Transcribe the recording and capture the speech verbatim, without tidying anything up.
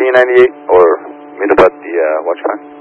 ninety-eight, or meet up at the uh, watch time.